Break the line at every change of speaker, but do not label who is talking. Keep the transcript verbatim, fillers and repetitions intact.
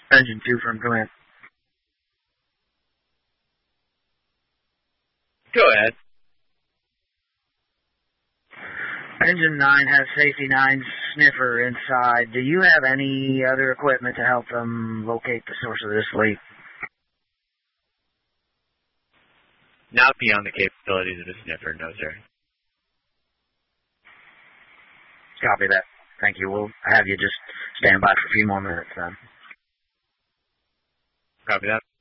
Engine two from command.
Go ahead.
Engine nine has Safety nine sniffer inside. Do you have any other equipment to help them locate the source of this leak?
Not beyond the capabilities of a sniffer, no, sir.
Copy that. Thank you. We'll have you just stand by for a few more minutes then.
Copy that.